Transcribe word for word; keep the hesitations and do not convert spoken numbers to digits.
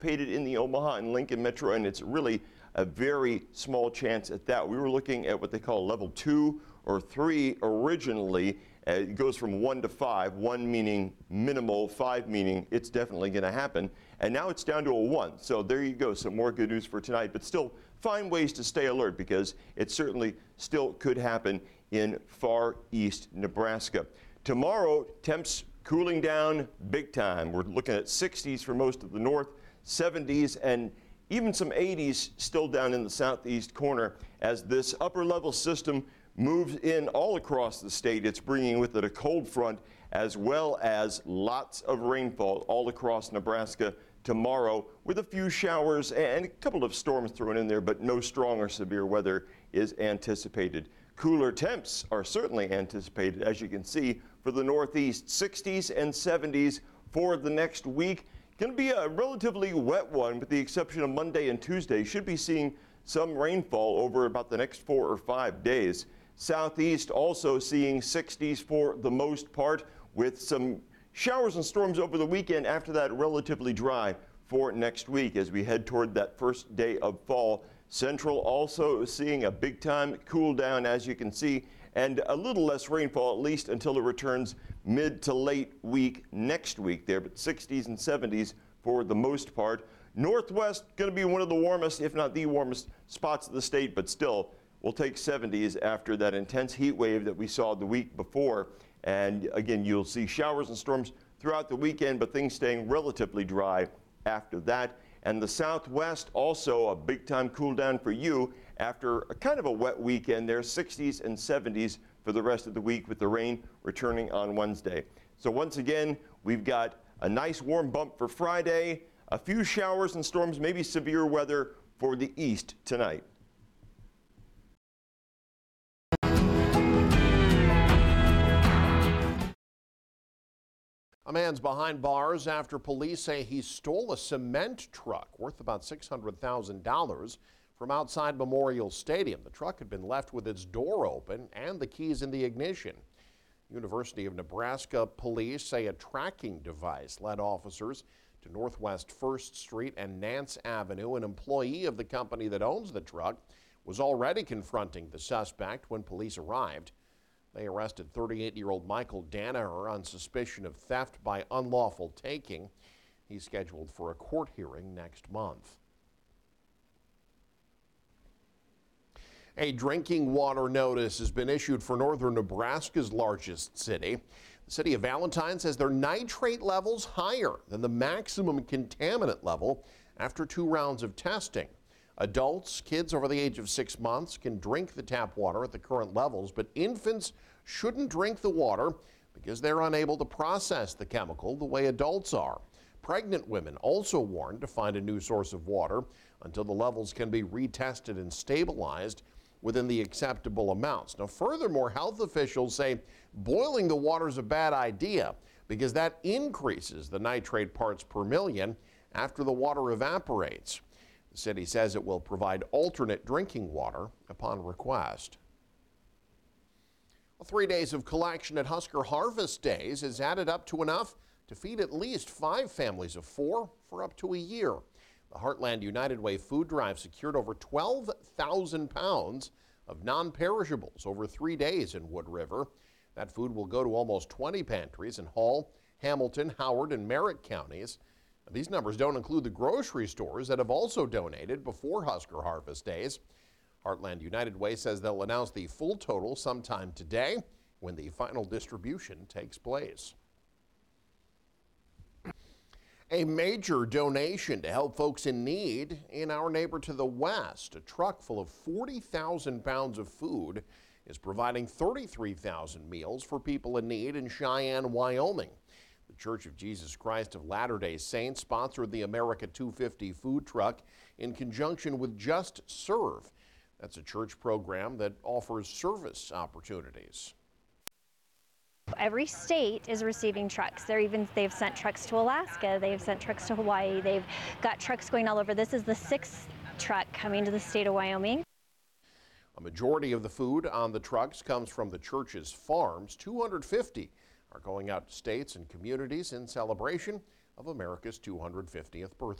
anticipated in the Omaha and Lincoln Metro, and it's really a very small chance at that. We were looking at what they call level two or three originally. Uh, it goes from one to five, one meaning minimal, five meaning it's definitely going to happen. And now it's down to a one. So there you go, some more good news for tonight. But still, find ways to stay alert because it certainly still could happen in far east Nebraska. Tomorrow, temps cooling down big time. We're looking at sixties for most of the north, seventies, and even some eighties still down in the southeast corner as this upper level system moves in all across the state. It's bringing with it a cold front as well as lots of rainfall all across Nebraska tomorrow with a few showers and a couple of storms thrown in there, but no strong or severe weather is anticipated. Cooler temps are certainly anticipated, as you can see, for the northeast, sixties and seventies for the next week. Going to be a relatively wet one with the exception of Monday and Tuesday. Should be seeing some rainfall over about the next four or five days. Southeast also seeing sixties for the most part with some showers and storms over the weekend. After that, relatively dry for next week as we head toward that first day of fall. Central also seeing a big time cool down, as you can see, and a little less rainfall, at least until it returns mid to late week next week there, but sixties and seventies for the most part. Northwest going to be one of the warmest, if not the warmest spots of the state, but still we'll take seventies after that intense heat wave that we saw the week before. And again, you'll see showers and storms throughout the weekend, but things staying relatively dry after that. And the Southwest also a big time cool down for you after a kind of a wet weekend there, sixties and seventies for the rest of the week with the rain returning on Wednesday. So once again, we've got a nice warm bump for Friday, a few showers and storms, maybe severe weather for the east tonight. A man's behind bars after police say he stole a cement truck worth about six hundred thousand dollars from outside Memorial Stadium. The truck had been left with its door open and the keys in the ignition. University of Nebraska police say a tracking device led officers to Northwest First Street and Nance Avenue. An employee of the company that owns the truck was already confronting the suspect when police arrived. They arrested thirty-eight-year-old Michael Danaher on suspicion of theft by unlawful taking. He's scheduled for a court hearing next month. A drinking water notice has been issued for northern Nebraska's largest city. The city of Valentine says their nitrate levels higher than the maximum contaminant level after two rounds of testing. Adults, kids over the age of six months can drink the tap water at the current levels, but infants shouldn't drink the water because they're unable to process the chemical the way adults are. Pregnant women also warned to find a new source of water until the levels can be retested and stabilized within the acceptable amounts. Now, furthermore, health officials say boiling the water is a bad idea because that increases the nitrate parts per million after the water evaporates. The city says it will provide alternate drinking water upon request. Well, three days of collection at Husker Harvest Days has added up to enough to feed at least five families of four for up to a year. The Heartland United Way food drive secured over twelve thousand pounds of non-perishables over three days in Wood River. That food will go to almost twenty pantries in Hall, Hamilton, Howard, and Merritt counties. These numbers don't include the grocery stores that have also donated before Husker Harvest Days. Heartland United Way says they'll announce the full total sometime today when the final distribution takes place. A major donation to help folks in need in our neighbor to the west. A truck full of forty thousand pounds of food is providing thirty-three thousand meals for people in need in Cheyenne, Wyoming. The Church of Jesus Christ of Latter-day Saints sponsored the America two fifty food truck in conjunction with Just Serve. That's a church program that offers service opportunities. Every state is receiving trucks. They're even, they've sent trucks to Alaska, they've sent trucks to Hawaii, they've got trucks going all over. This is the sixth truck coming to the state of Wyoming. A majority of the food on the trucks comes from the church's farms. two hundred fifty are going out to states and communities in celebration of America's two hundred fiftieth birthday.